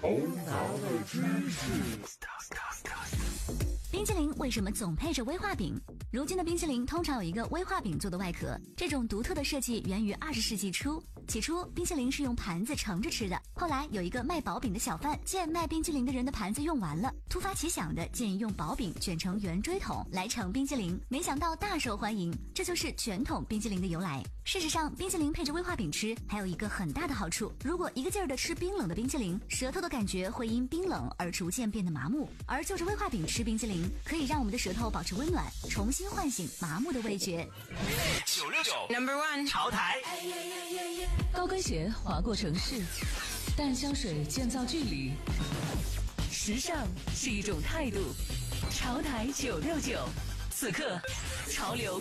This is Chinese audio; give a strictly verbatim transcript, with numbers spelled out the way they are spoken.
头脑的知识。 冰淇淋为什么总配着威化饼？如今的冰淇淋通常有一个威化饼做的外壳，这种独特的设计源于二十世纪初。起初，冰淇淋是用盘子盛着吃的，后来有一个卖薄饼的小贩见卖冰淇淋的人的盘子用完了，突发奇想的建议用薄饼卷成圆锥筒来盛冰淇淋，没想到大受欢迎，这就是卷筒冰淇淋的由来。事实上，冰淇淋配着威化饼吃还有一个很大的好处，如果一个劲儿的吃冰冷的冰淇淋，舌头的感觉会因冰冷而逐渐变得麻木，而就着威化饼吃冰淇淋可以让我们的舌头保持温暖，重新唤醒麻木的味觉。 九六九 Number One 潮台， 高跟鞋划过城市，淡香水建造距离，时尚是一种态度。潮台九六九，此刻潮流